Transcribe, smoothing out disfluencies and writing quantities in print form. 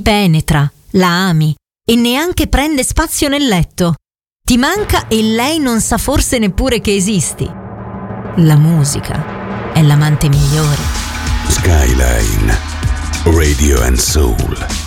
penetra, la ami e neanche prende spazio nel letto. Ti manca e lei non sa forse neppure che esisti. La musica è l'amante migliore. Skyline Radio and Soul.